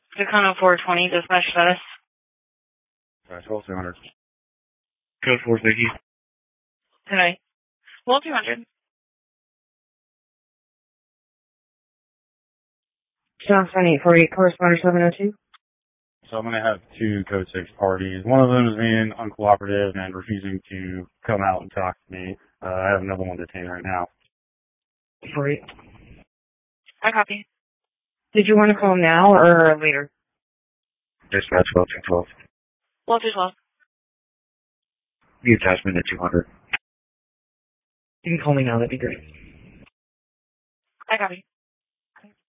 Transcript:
Tacoma 420, dispatch status. 12200. Code 460. Today. Well, 200. Johnson 848, correspondent 702. So I'm going to have two Code 6 parties. One of them is being uncooperative and refusing to come out and talk to me. I have another one detained right now. 48. I copy. Did you want to call now or later? Dispatch 12. Well, 212. The attachment at 200. You can call me now, that'd be great. I copy.